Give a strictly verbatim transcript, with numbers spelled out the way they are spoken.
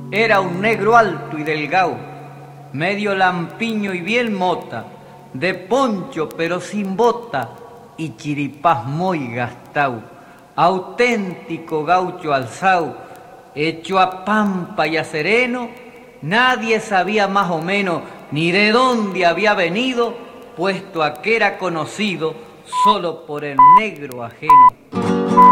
Era un negro alto y delgado, medio lampiño y bien mota, de poncho pero sin bota y chiripás muy gastao, auténtico gaucho alzao, hecho a pampa y a sereno. Nadie sabía más o menos ni de dónde había venido, puesto a que era conocido solo por el negro ajeno.